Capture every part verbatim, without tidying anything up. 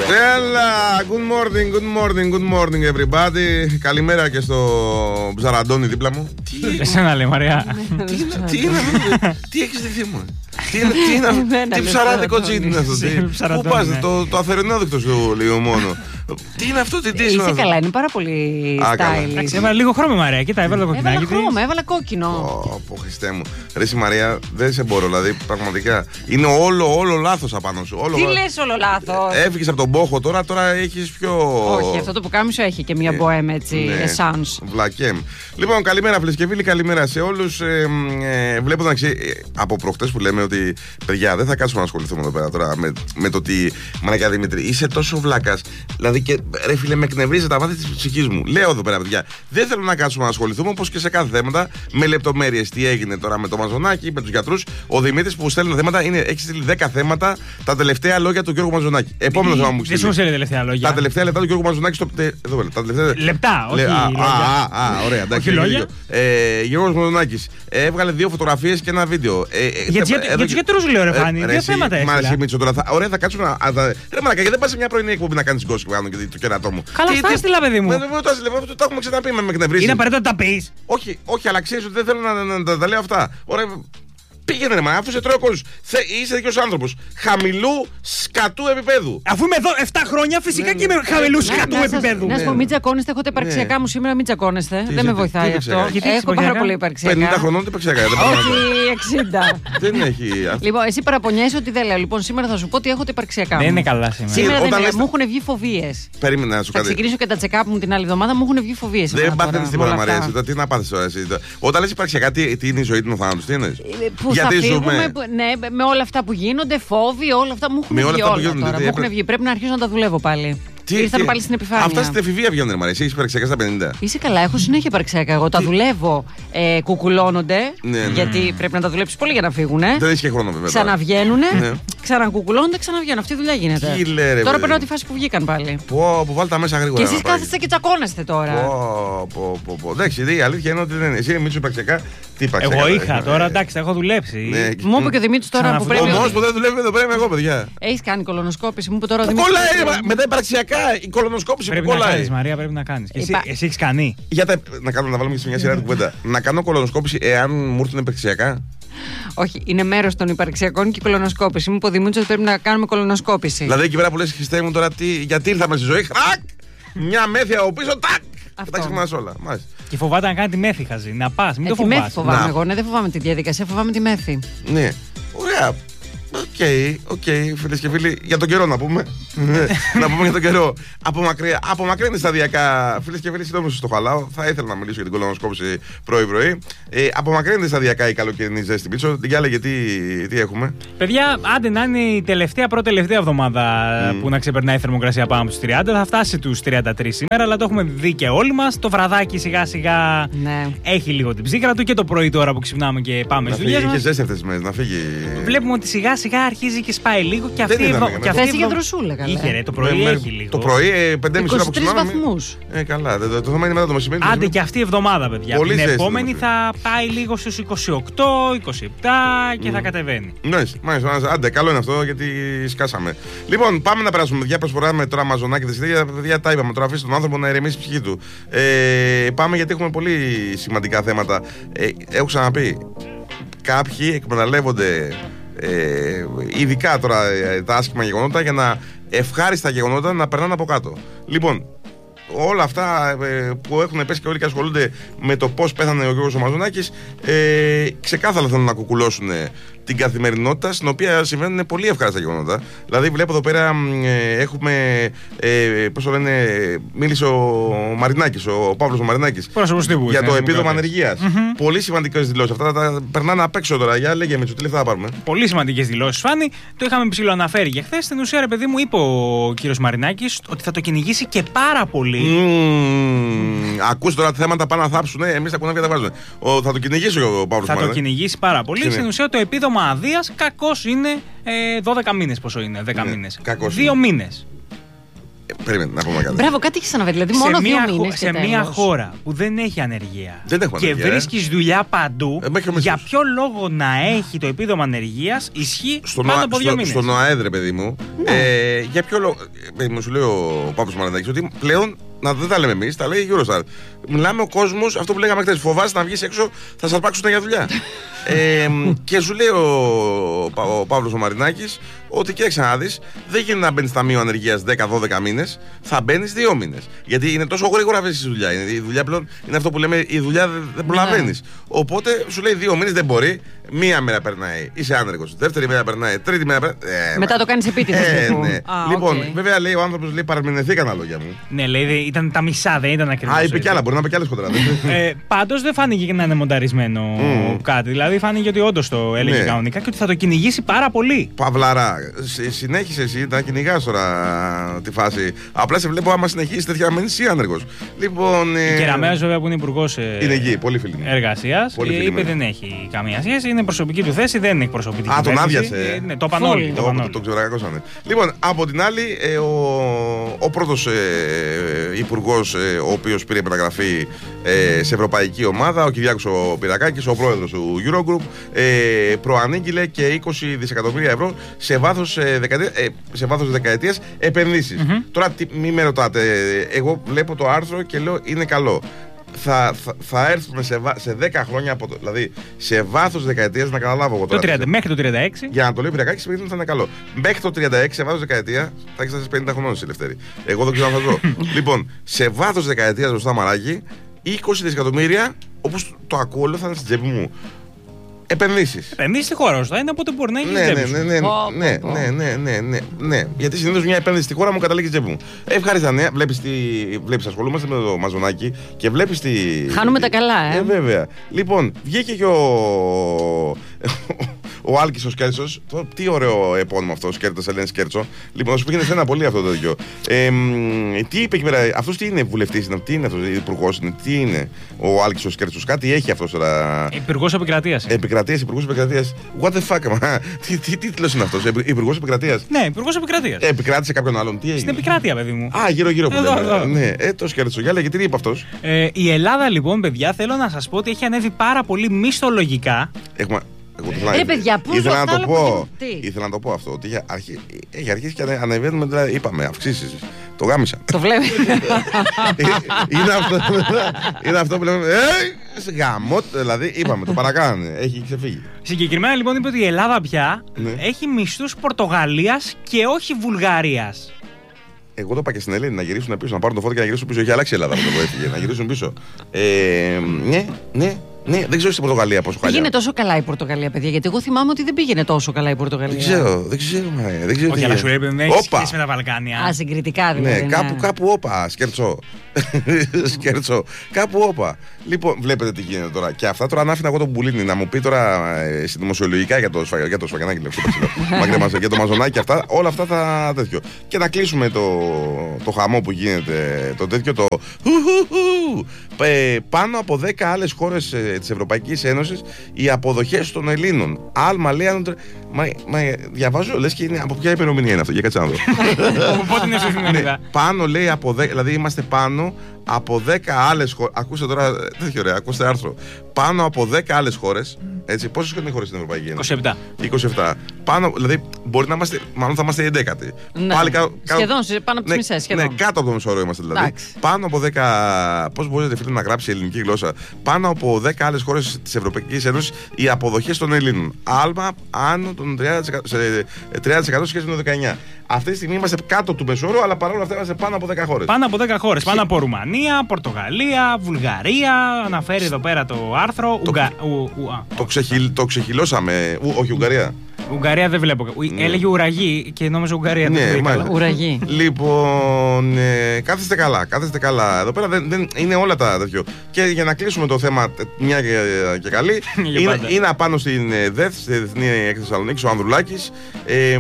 Έλα, good morning, good morning, good morning everybody. Καλημέρα και στο Ψαραντώνη δίπλα μου. Τι εσένα λέει Μαριά. Τι είναι, τι έχεις δεχθεί μου. Τι είναι, τι ψαράδικο τζιν είναι αυτό. Πού πας, το αθερινόδεικτο σου λίγο μόνο. Τι είναι αυτό, τι τι είσαι καλά, είναι πάρα πολύ stylish. Έβαλα λίγο χρώμα Μαρία, κοίτα, έβαλα το κοκκινάκι. Έβαλα χρώμα, έβαλα κόκκινο. Ω, Χριστέ μου. Ρε η Μαρία, δεν σε μπορώ, δηλαδή πραγματικά. Είναι όλο, όλο λάθος απάνω σου. Τι λες όλο λάθος. Έφυγες από τον μπόχο τώρα, τώρα έχεις πιο. Όχι, αυτό το πουκάμισο έχει και μια μποέμ έτσι, εσάνς. Βλακέμ. Λοιπόν, καλημέρα φίλες και φίλοι, καλημέρα σε όλους. Ε, ε, βλέπω να ξέρει, ε, από προχτές που λέμε ότι παιδιά δεν θα κάτσουμε να ασχοληθούμε εδώ πέρα τώρα με, με το ότι Μανακά Δημήτρη είσαι τόσο βλάκας. Δηλαδή και ρε φίλε, με εκνευρίζει τα βάθη της ψυχής μου. Λέω εδώ πέρα, παιδιά, δεν θέλω να κάτσουμε να ασχοληθούμε όπως και σε κάθε θέματα με λεπτομέρειες. Τι έγινε τώρα με το Μαζονάκη, με τους γιατρούς. Ο Δημήτρης που στέλνει θέματα είναι, έχει στείλει δέκα θέματα, τα τελευταία λόγια του Γιώργου Μαζονάκη. Επόμενο θέμα μου στείλει. Δεν σου τελευταία λόγια. Τα τελευταία λεπτά του Γιώργου Μαζονάκη στο. Εδώ, τα τελευταία... Λεπτά, όχι. Α, α, α, ωραία, εντάξει. Ε, Γιώργος Μαζονάκης έβγαλε δύο φωτογραφίες και ένα βίντεο. Για τους γιατρούς λέω, ρε Φάνη. Δύο θέματα έχει. Ωραία, θα κάτσουμε να. Ρε Μαλάκα, γιατί δεν πας σε μια πρωινή εκπομπή να κάνεις γκόσυπ πάνω και το κερατό μου. Καλά, αυτά έστειλα, παιδί μου. Δεν το το έχουμε ξαναπεί, με εκνευρίζει. Είναι απαραίτητο να τα πεις. Όχι, όχι, αλλά ξέρεις ότι δεν θέλω να τα λέω αυτά. Ωραία. Πήγαινε ρε μα, αφού σε τρώει ο κόλλος. Είσαι δικαίος άνθρωπος. Χαμηλού σκατού επίπεδου. Αφού είμαι εδώ επτά χρόνια, φυσικά και είμαι χαμηλού σκατού επίπεδου. Να σου πω, μην τσακώνεστε. Έχω τα υπαρξιακά μου σήμερα, μην τσακώνεστε. Δεν με βοηθάει αυτό. Έχω πάρα πολύ υπαρξιακά. πενήντα χρονών τι υπαρξιακά. Όχι, εξήντα. Δεν έχει. Λοιπόν, εσύ παραπονιέσαι ότι δεν λέω. Λοιπόν, σήμερα θα σου πω ότι έχω τα υπαρξιακά μου. Δεν είναι καλά σήμερα. Σήμερα μου έχουν βγει φοβίες. Περίμενα να σου Θα ξεκινήσω και τα check-up μου την άλλη εβδομάδα, μου έχουν βγει φοβίες. Δεν πάθαινε τίποτα, Μαρία. Τι να πάθεις τώρα εσύ. Όταν λες υπαρξιακά, τι είναι η ζωή του θάνατος, τι είναι. Γιατί ζούμε. Ναι, με όλα αυτά που γίνονται, φόβοι, όλα αυτά μου έχουν βγει όλα τώρα. Μου έχουν βγει. Πρέπει να αρχίσω να τα δουλεύω πάλι. Τι, Ήρθαν τι, πάλι στην επιφάνεια. Αυτά στην εφηβεία βγαίνουν, ρε Μαρία. Εσύ έχεις υπαρξιακά στα πενήντα. Είσαι καλά, έχω συνέχεια υπαρξιακά. Εγώ τα δουλεύω. Ε, κουκουλώνονται. Ναι, ναι. Γιατί πρέπει να τα δουλέψει πολύ για να φύγουν. Δεν έχει και χρόνο, βέβαια. Ξαναβγαίνουν. Ναι. Ξανακουκουλώνονται, ξαναβγαίνουν. Αυτή η δουλειά γίνεται. Τι λέ, ρε, τώρα περνάω τη φάση που βγήκαν πάλι. Πω, που βάλτε τα μέσα γρήγορα. Και εσείς κάθεστε και τσακώνεστε τώρα. Πω, πω, πω, πω. Εντάξει, η αλήθεια είναι ότι δεν είναι. Εσύ Μίτσο υπαρξιακά. Τι υπαρξιακά. Εγώ είχα τώρα, εντάξει, τα έχω δουλέψει. Μου είπε και ο Δημήτρης τώρα που πρέπει. Ο μόνος που δεν δουλεύει εδώ πέρα εγώ, παιδιά. Έχει κάνει κολονοσκόπηση, μου είπε τώρα ο Δημήτρης. Κολλάει, μετά υπαρξιακά η κολονοσκόπηση που κολλάει. Πρέπει να κάνεις, Μαρία, πρέπει να κάνεις. Και εσύ, Υπά... εσύ έχεις κάνει. Για τα... να, κάνω, να βάλουμε και σε μια σειρά την κουβέντα. Να κάνω κολονοσκόπηση εάν μου έρθουν υπαρξιακά. Όχι, είναι μέρος των υπαρξιακών και η κολονοσκόπηση. Μου είπε ο Δημήτρης ότι πρέπει να κάνουμε κολονοσκόπηση. Δηλαδή εκεί πέρα που λες, Χριστέ μου τώρα, τι, γιατί ήρθαμε στη ζωή, χρακ! Μια μέθη από πίσω, τάκ! Και τα ξεχνάς όλα. Μάλιστα. Και φοβάται να κάνει τη μέθη, χαζή. Να πας, μην ε, το φοβάσαι. Τη μέθη φοβάμαι να. εγώ, ναι, δεν φοβάμαι τη διαδικασία, φοβάμαι τη μέθη. Ναι, ωραία. Οκ, okay, οκ, okay, φίλες και φίλοι, για τον καιρό να πούμε. Να πούμε για τον καιρό. Απομακρύνει σταδιακά, φίλες και φίλοι, συγγνώμη στο χαλάω. Θα ήθελα να μιλήσω για την κολονοσκόπηση πρωί-πρωί. Ε, Απομακρύνεται σταδιακά η καλοκαιρινή ζέστη πίσω. Τι άλλα, γιατί τι έχουμε. Παιδιά, άντε να είναι η τελευταία πρώτη-τελευταία εβδομάδα mm. που να ξεπερνάει η θερμοκρασία πάνω από τους τριάντα. Θα φτάσει τους τριάντα τρεις σήμερα, αλλά το έχουμε δει και όλοι μας. Το βραδάκι σιγά-σιγά ναι. έχει λίγο την ψύχρα του και το πρωί τώρα που ξυπνάμε και πάμε στις δουλειές μας. Είχε ζέστη αυτές τις μέρες, να φύγει. Βλέπουμε ότι σιγά-σιγά αρχίζει και σπάει λίγο και αυτή η εβδομάδα. Θέση για δροσούλα, καλά. Είχε ρε, το πρωί με, έχει λίγο. Το πρωί πέντε και μισή ώρα που ξυπνάμε. είκοσι τρεις βαθμούς. Ε, καλά. Το, το θέμα είναι μετά το μεσημέρι. Άντε και αυτή η εβδομάδα, παιδιά. Πολύ την ζέστη, επόμενη θα πάει λίγο στους είκοσι οκτώ, είκοσι επτά και mm. θα κατεβαίνει. Ναι, μάλιστα. Άντε, καλό είναι αυτό γιατί σκάσαμε. Λοιπόν, πάμε να περάσουμε. Παιδιά, προσφοράμε τώρα Μαζονάκη τη Σιδία. Παιδιά, τα είπαμε. Τώρα αφήστε τον άνθρωπο να ηρεμήσει η ψυχή του. Ε, πάμε γιατί έχουμε πολύ σημαντικά θέματα. Ε, έχω ξαναπεί. Κάποιοι εκμεταλλεύονται. Ε, ειδικά τώρα ε, τα άσχημα γεγονότα για να ευχάριστα γεγονότα να περνάνε από κάτω. Λοιπόν, όλα αυτά ε, που έχουν πέσει και όλοι και ασχολούνται με το πώς πέθανε ο Γιώργος Μαζονάκης ε, ξεκάθαρα θέλουν να κουκουλώσουν την καθημερινότητα στην οποία συμβαίνουν πολύ ευχάριστα γεγονότα. Δηλαδή, βλέπω εδώ πέρα ε, έχουμε. Ε, πώς το λένε, μίλησε ο Μαρινάκης, ο Παύλος ο Μαρινάκης. Για το επίδομα ανεργίας. Mm-hmm. Πολύ σημαντικές δηλώσεις. Αυτά τα περνάνε απ' έξω τώρα. Για λέγε με τι λεφτά θα πάρουμε. Πολύ σημαντικές δηλώσεις, Φάνη. Το είχαμε ψηλοαναφέρει και χθες. Στην ουσία, ρε παιδί μου, είπε ο κύριος Μαρινάκης ότι θα το κυνηγήσει και πάρα πολύ. Mm, ακούστε τώρα θέματα πάνε να θάψουν. Ε, εμείς τα κουνάβια τα βάζουμε. Ο, θα το κυνηγήσει ο Παύλος. Θα Μαρινάκης. Το κυνηγήσει πάρα πολύ. Είναι. Στην ουσία, το επίδομα αδείας κακώς είναι ε, δώδεκα μήνες. Πόσο είναι, δέκα ναι, μήνες. Δύο είναι. μήνες. Περίμενε να πούμε κάτι. Μπράβο, κάτι έχει αναβεί. Δηλαδή, μόνο δύο μήνες. Σε μια χώρα που δεν έχει ανεργία δεν και βρίσκει δουλειά παντού, ε, για ποιο λόγο να έχει το επίδομα ανεργίας ισχύει πάνω από δύο μήνες. Στον ΟΑΕΔ, ρε παιδί μου, ναι. ε, για ποιο λόγο. Ε, μου σου λέει ο Παύλος Μαραντάκης ότι πλέον. Να, δεν τα λέμε εμείς, τα λέει η Eurostat. Μιλάμε ο κόσμος, αυτό που λέγαμε χθες. Φοβάσαι να βγεις έξω, θα σας αρπάξουν για δουλειά. ε, και σου λέει ο, ο Παύλος ο Μαρινάκης ότι κοίταξε να δεις, δεν γίνεται να μπαίνεις ταμείο ανεργίας δέκα δώδεκα μήνες, θα μπαίνεις δύο μήνες. Γιατί είναι τόσο γρήγορα αυτή η δουλειά. Η δουλειά πλέον είναι αυτό που λέμε, η δουλειά δεν προλαβαίνεις. Yeah. Οπότε σου λέει δύο μήνες δεν μπορεί, μία μέρα περνάει, είσαι άνεργος. Δεύτερη μέρα περνάει, τρίτη μέρα περνάει. Ε, Μετά το κάνεις επίτηδες. Ε, ναι. ah, λοιπόν, okay. βέβαια λέει ο άνθρωπος, λέει παραμηνεθήκαν τα λόγια μου. Ναι, λέει ήταν τα μισά, δεν ήταν ακριβώς. Α, είπε κι άλλα, μπορεί να είπε κι άλλες χοντρά. ε, Πάντως δεν φάνηκε να είναι μονταρισμένο mm. κάτι. Δηλαδή φάνηκε ότι όντως το έλεγε ναι. κανονικά και ότι θα το κυνηγήσει πάρα πολύ. Παυλαρά, συνέχισε εσύ να κυνηγάς τώρα τη φάση. Απλά σε βλέπω άμα συνεχίσει τέτοια να μένει εσύ άνεργος. Λοιπόν. Ε... Η Κεραμέας, βέβαια, που είναι υπουργός εργασίας, είπε δεν έχει καμία σχέση. Είναι προσωπική του θέση, δεν είναι εκπροσωπητική. Α, τον άδειασε. Ναι, το είπαν όλοι. Το ξεβρακώσανε. Λοιπόν, από την άλλη, ε, ο, ο πρώτος ε, υπουργός, ε, ο οποίος πήρε μεταγραφή ε, σε ευρωπαϊκή ομάδα, ο Κυριάκος ο Πυρακάκης, ο πρόεδρος του Eurogroup, ε, προανήγγειλε και είκοσι δισεκατομμύρια ευρώ σε βάθος, ε, δεκαετία, ε, σε βάθος δεκαετίας επενδύσεις. Mm-hmm. Τώρα, μη με ρωτάτε, εγώ βλέπω το άρθρο και λέω είναι καλό. Θα, θα, θα έρθουμε σε, σε δέκα χρόνια από το. Δηλαδή σε βάθος δεκαετίας, να καταλάβω εγώ τώρα. Το τριάντα, μέχρι το τριάντα έξι. Για να το λέει ο Πυριακάκης, σημαίνει ότι θα είναι καλό. Μέχρι το τριάντα έξι, σε βάθος δεκαετία, θα έχεις φτάσει πενήντα χρονών εσύ Λευτέρη. Εγώ δεν ξέρω αν θα ζω. Λοιπόν, σε βάθος δεκαετίας, μπροστά μαράκι, είκοσι δισεκατομμύρια, όπως το ακούω, λέω θα είναι στην τσέπη μου. Επενδύσεις. Επενδύσεις στη χώρα σου, θα είναι οπότε μπορεί να είναι. Ναι, ναι, ναι, ναι, ναι, ναι, ναι, ναι, ναι, ναι. Γιατί συνήθως μια επένδυση στη χώρα μου καταλήγει στην τσέπη μου. Ευχάριστα νέα. Βλέπεις, τι... Βλέπεις, ασχολούμαστε με το μαζονάκι και βλέπεις τι. Χάνουμε τα καλά, ε. ε βέβαια. Λοιπόν, βγήκε και ο. Ο Άλκης ο Σκέρτσος. Τι ωραίο επώνυμο αυτό, Σκέρτσος, Ελένη Σκέρτσο. Λοιπόν, θα σου πήγαινε σε ένα πολύ αυτό το τέτοιο. Ε, τι είπε εκεί πέρα, αυτός τι είναι, βουλευτής είναι, τι είναι αυτός, υπουργός είναι, τι είναι ο Άλκης ο Σκέρτσος, κάτι έχει αυτός τώρα. Υπουργός Επικρατείας. Επικρατείας, υπουργός Επικρατείας. What the fuck, man. Τι, τι τίτλος είναι αυτός, υπουργός Επικρατείας. Ναι, υπουργός Επικρατείας. Επικράτησε κάποιον άλλον, τι έγινε. Στην επικράτεια, παιδί μου. Α, γύρω-γύρω που λέμε. Ναι, ε, το Σκέρτσο, για λέγε, τι είπε αυτός. Ε, η Ελλάδα, λοιπόν, παιδιά, θέλω να σας πω ότι έχει ανέβει πάρα πολύ μισθολογικά. Έχουμε. Ε, παιδιά, πού ήθελα να το πω. Ήθελα να το πω αυτό. Ότι αρχί... έχει αρχίσει και ανεβαίνουμε, δηλαδή, είπαμε, αυξήσεις. Το γάμισα. Το βλέπει. είναι, αυτό, είναι αυτό που λέμε. Ε, γαμό, δηλαδή, είπαμε, το παρακάνανε. Έχει ξεφύγει. Συγκεκριμένα, λοιπόν, είπε ότι η Ελλάδα πια ναι. έχει μισθούς Πορτογαλίας και όχι Βουλγαρίας. Εγώ το είπα και στην Ελένη να γυρίσουν πίσω, να πάρουν το φώτι και να γυρίσουν πίσω. Έχει αλλάξει η Ελλάδα που το έφυγε. Να γυρίσουν πίσω. Ε, ναι, ναι. Ναι, δεν ξέρω στην Πορτογαλία πόσο χαλιά. Πήγαινε τόσο καλά η Πορτογαλία, παιδιά, γιατί εγώ θυμάμαι ότι δεν πήγαινε τόσο καλά η Πορτογαλία. Δεν ξέρω, δεν ξέρω. Μα, δεν ξέρω όχι, αλλά σου λέει δεν έχει σχέση με τα Βαλκάνια. Α, συγκριτικά δηλαδή. Ναι, κάπου, κάπου όπα, σκέρτσο. σκέρτσο. Κάπου όπα. Λοιπόν, βλέπετε τι γίνεται τώρα. Και αυτά τώρα, αν άφηνα εγώ τον Μπουλίνι να μου πει τώρα ε, δημοσιολογικά για το, για το σφαγιανάκι, για το μαζονάκι και αυτά, όλα αυτά θα τέτοιο. Και να κλείσουμε το, το χαμό που γίνεται, το τέτοιο, το. Ε, πάνω από δέκα άλλες χώρες ε, της Ευρωπαϊκής Ένωσης οι αποδοχές των Ελλήνων. Άλμα λέει, αν... μα, μα διαβάζω, λες και είναι από ποια ημερομηνία είναι αυτό, για κάτσε να δω. Πότε είναι αυτή η εφημερίδα. Πάνω λέει, από δέκα, δηλαδή είμαστε πάνω από δέκα άλλες χώρες. Ακούστε τώρα, τέτοιο ωραία, ακούστε άρθρο. Πάνω από δέκα άλλες χώρες. Έτσι, πόσες είναι οι χώρες στην Ευρωπαϊκή Ένωση? είκοσι επτά. είκοσι επτά. Πάνω, δηλαδή, μπορεί να είμαστε, μάλλον θα είμαστε η εντέκατη. Ναι. Πάλι κα, σχεδόν, κα, πάνω από τις ναι, μισές. Σχεδόν. Ναι, κάτω από το μισό όρο είμαστε δηλαδή. Εντάξει. Πάνω από δέκα. Πώς μπορείτε, φίλοι, να γράψει η ελληνική γλώσσα? Πάνω από δέκα άλλες χώρες της Ευρωπαϊκής Ένωσης οι αποδοχές των Ελλήνων. Άλμα άνω των τριάντα τοις εκατό, σε τριάντα τοις εκατό σχέση με το δεκαεννιά. Αυτή τη στιγμή είμαστε κάτω του μεσόρου, αλλά παρόλα αυτά είμαστε πάνω από δέκα χώρες. Πάνω από δέκα χώρες. Πάνω από Ρουμανία, Πορτογαλία, Βουλγαρία. Αναφέρει εδώ πέρα το άρθρο. Το, Ουγγα... ου, ου, α, το, ξεχυλ... το ξεχυλώσαμε. Ου, όχι, Ουγγαρία. Ουγγαρία δεν βλέπω. Ναι. Έλεγε ουραγή και νόμιζα Ουγγαρία. Ναι, δεν ουραγή. Λοιπόν, ε, κάθεστε καλά. Κάθεστε καλά. Εδώ πέρα δεν, δεν, είναι όλα τα τέτοιο. Και για να κλείσουμε το θέμα, μια και, και καλή, είναι, είναι απάνω στην ΔΕΘ, στη Διεθνή Έκθεση Θεσσαλονίκης, ο Ανδρουλάκης. Ε,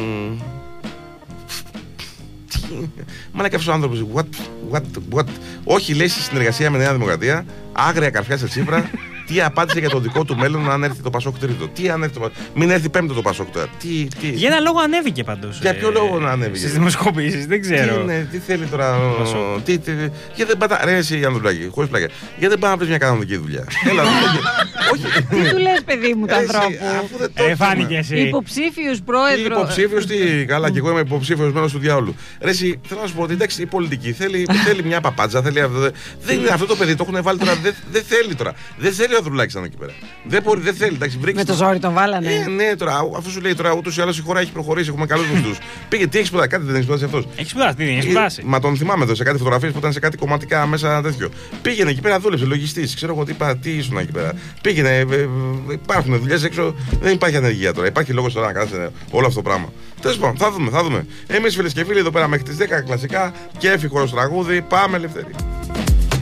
Μα είναι κάποιος άνθρωπος. What, what, what. Όχι, λέει, στη συνεργασία με Νέα Δημοκρατία, άγρια καρφιά σε Τσίπρα. Τι απάντησε για το δικό του μέλλον αν έρθει το Πασόκ τρίτο. Τι αν έρθει το Πασόκ. Μην έρθει πέμπτο το Πασόκ τώρα. Τι, τι. Για ένα λόγο ανέβηκε πάντως. Για ποιο λόγο να ανέβηκε. Στις δημοσκοπήσεις, δεν ξέρω. Τι, ναι, τι θέλει τώρα. Ο... Τι, τι, γιατί δεν πατά. Ρε, εσύ Ανδρουλάκη, χωρίς πλάκα. Γιατί δεν πάει να βρει μια κανονική δουλειά. Έλα, όχι. Τι του λες, παιδί μου, του ανθρώπου. Φάνηκε εσύ. Υποψήφιος πρόεδρο. Υποψήφιος τι. Καλά, και εγώ είμαι υποψήφιος μέλος του διάολου. Ρε, εσύ, θέλω να σου πω ότι εντάξει, η πολιτική θέλει, θέλει μια παπάτσα. Θέλει αυτό, δεν είναι αυτό το παιδί, το έχουν βάλει τώρα. Δεν, δεν θέλει τώρα. Δεν θέλει ο Ανδρουλάκης να είναι εκεί πέρα. Δεν μπορεί, δεν θέλει. Εντάξει, με το ζόρι τον βάλανε. Ε, ναι, τώρα, αφού σου λέει τώρα ούτως ή άλλως η χώρα έχει προχωρήσει, έχουμε καλούς μισθούς. Πήγε, τι έχει σπουδάσει, κάτι δεν έχει σπουδάσει αυτός. Έχει σπουδάσει, τι δεν έχει σπουδάσει. Μα τον θυμάμαι εδώ σε κάτι φωτογραφίες που ήταν σε κάτι κομματικά μέσα τέτοιο. Πήγαινε εκεί πέρα, δούλεψε λογιστής. Ξέρω εγώ τι, είπα, τι ήσουν εκεί πέρα. Πήγαινε, ε, ε, υπάρχουν δουλειές έξω, δεν υπάρχει ανεργία τώρα. Υπάρχει λόγος τώρα να κάνεις όλο αυτό το πράγμα. Τέλος πάντων, θα δούμε, θα δούμε. Εμείς φίλες και φίλοι εδώ πέρα μέχρι τις δέκα κλασικά και εύχη χορός τραγούδι. Πάμε ελευθερία.